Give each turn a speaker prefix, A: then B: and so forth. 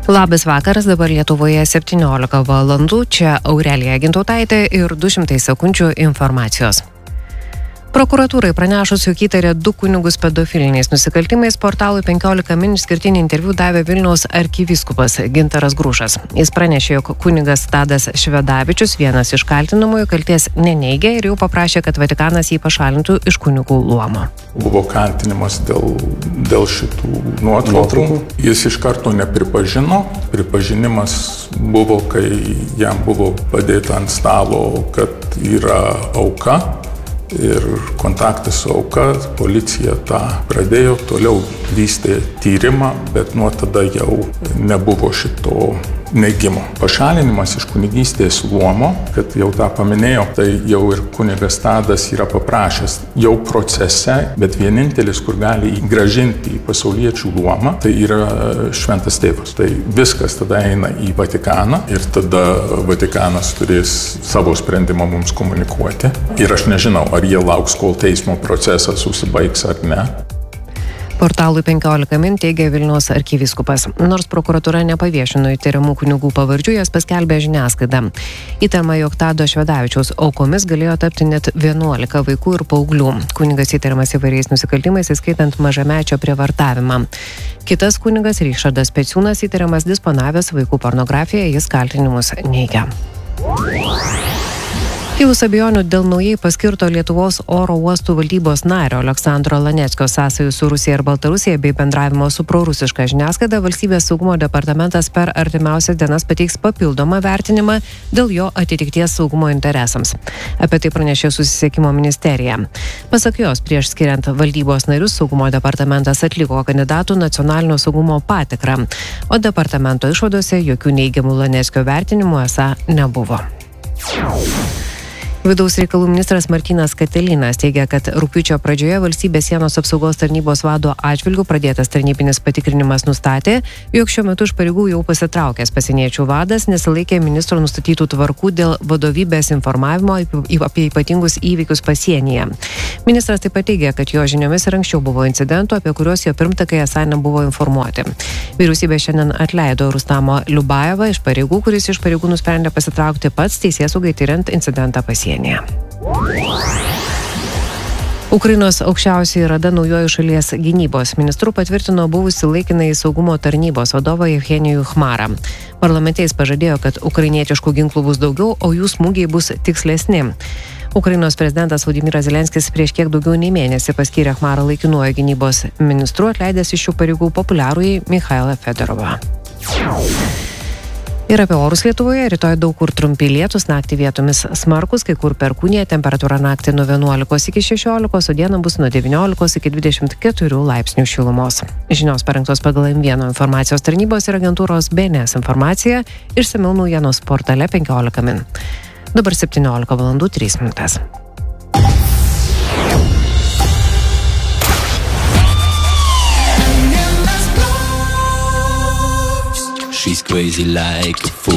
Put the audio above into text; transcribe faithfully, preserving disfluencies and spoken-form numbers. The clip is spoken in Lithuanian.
A: Labas vakaras, dabar Lietuvoje septyniolika valandų, čia Aurelija Gintautaitė ir du šimtai sekundžių informacijos. Prokuratūrai pranešus, jog įtarė du kunigus pedofiliniais nusikaltimais, portalui penkiolika min išskirtinį interviu davė Vilniaus arkivyskupas Gintaras Grušas. Jis pranešė, jog kunigas Tadas Švedavičius, vienas iš kaltinamųjų, kalties neneigė ir jau paprašė, kad Vatikanas jį pašalintų iš kunigų luomo.
B: Buvo kaltinimas dėl, dėl šitų nuotraukų. Jis iš karto nepripažino. Pripažinimas buvo, kai jam buvo padėta ant stalo, kad yra auka. Ir kontaktas su auka, policija tą pradėjo, toliau vystė tyrimą, bet nuo tada jau nebuvo šito neigimo. Pašalinimas iš kunigystės luomo, kad jau tą paminėjau, tai jau ir kunigas Tadas yra paprašęs jau procese, bet vienintelis, kur gali grąžinti į pasauliečių luomą, tai yra Šventas Tėvas. Tai viskas tada eina į Vatikaną ir tada Vatikanas turės savo sprendimą mums komunikuoti. Ir aš nežinau, ar jie lauks, kol teismo procesas susibaigs ar ne.
A: Portalui penkiolika min teigia Vilniaus arkivyskupas. Nors prokuratūra nepaviešino įtariamų kunigų pavardžių, jas paskelbė žiniasklaida. Įtariama, jog Tado Švedavičiaus aukomis galėjo tapti net vienuolika vaikų ir paauglių. Kunigas įtariamas įvairiais nusikaltimais, įskaitant mažamečio prievartavimą. Kitas kunigas Ryšardas Peciūnas įtariamas disponavęs vaikų pornografiją, jis kaltinimus neigia. Kilus abejonių dėl naujai paskirto Lietuvos oro uostų valdybos nario Aleksandro Laneckio sąsajų su Rusija ir Baltarusija bei bendravimo su prorusiška žiniasklaida, Valstybės saugumo departamentas per artimiausias dienas pateiks papildomą vertinimą dėl jo atitikties saugumo interesams. Apie tai pranešė Susisiekimo ministerija. Pasak jos, prieš skiriant valdybos narius, saugumo departamentas atliko kandidatų nacionalinio saugumo patikrą, o departamento išvadose jokių neigiamų Laneckio vertinimų esą nebuvo. Vidaus reikalų ministras Martynas Katilinas teigia, kad rugpjūčio pradžioje Valstybės sienos apsaugos tarnybos vado atžvilgiu pradėtas tarnybinis patikrinimas nustatė, jog šiuo metu iš pareigų jau pasitraukęs pasieniečių vadas nesilaikė ministro nustatytų tvarkų dėl vadovybės informavimo apie ypatingus įvykius pasienyje. Ministras taip pat teigia, kad jo žiniomis ir anksčiau buvo incidentų, apie kuriuos jo pirmtakai esą nebuvo informuoti. Vyriausybė šiandien atleido Rustamo Liubajevą iš pareigų, kuris iš pareigų nusprendė pasitraukti pats teisėsaugai tiriant incidentą pasienyje. Ukrainos aukščiausioji rada naujoju šalies gynybos ministru patvirtino buvusį laikinąjį saugumo tarnybos vadovą Jevgenijų Chmarą. Parlamente jis pažadėjo, kad ukrainietiškų ginklų bus daugiau, o jų smūgiai bus tikslesni. Ukrainos prezidentas Vladimiras Zelenskis prieš kiek daugiau nei mėnesį paskyrė Chmarą laikinuoju gynybos ministru, atleidęs iš šių pareigų populiarųjį Michailą Fedorovą. Ir apie orus Lietuvoje, rytoj daug kur trumpi lietūs, naktį vietomis smarkus, kai kur perkūnija, temperatūra naktį nuo vienuolikos iki šešiolikos, o dieną bus nuo devyniolikos iki dvidešimt keturių laipsnių šilumos. Žinios parengtos pagal M vienas informacijos tarnybos ir agentūros B N S informacija, išsamiau naujienos portale penkiolika min. Dabar septyniolika valandų trys minutės.
C: She's crazy like a fool.